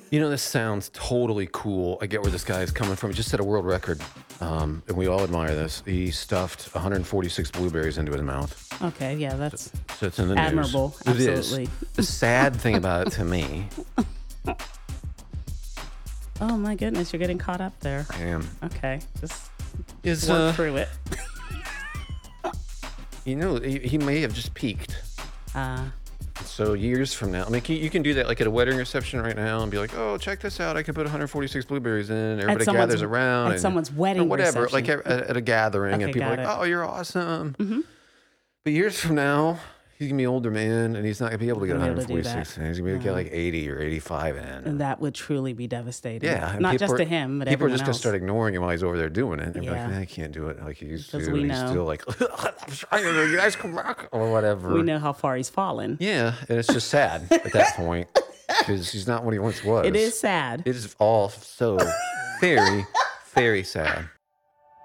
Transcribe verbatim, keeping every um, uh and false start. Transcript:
You know, this sounds totally cool. I get where this guy is coming from. He just set a world record, um, and we all admire this. He stuffed one hundred forty-six blueberries into his mouth. Okay, yeah, that's So it's in the admirable. news. Absolutely. It is. The sad thing about it to me, Oh my goodness, you're getting caught up there. I am, Okay, just is, work uh, through it. you know, he, he may have just peaked. Uh, So years from now, I mean, you can do that like at a wedding reception right now and be like, "Oh, check this out! I can put one hundred forty-six blueberries in." Everybody someone's- gathers around at and, someone's wedding or whatever, reception. like at, at a gathering, Okay, and people are got like, it. "Oh, you're awesome." Mm-hmm. But years from now, he's gonna be an older man, and he's not gonna be able to get Gonna be able to do one hundred forty-six in. He's gonna be able to get like eighty or eighty-five in. and that would truly be devastating. Yeah, and not people just are- to him, but people are everyone just gonna else. start ignoring him while he's over there doing it. They're Yeah. like, "Man, I can't do it like he used to." Because And we he's know. still like, "I'm trying to, you guys come back," or whatever. We know how far he's fallen. Yeah, and it's just sad at that point because he's not what he once was. It is sad. It is all so very, very sad.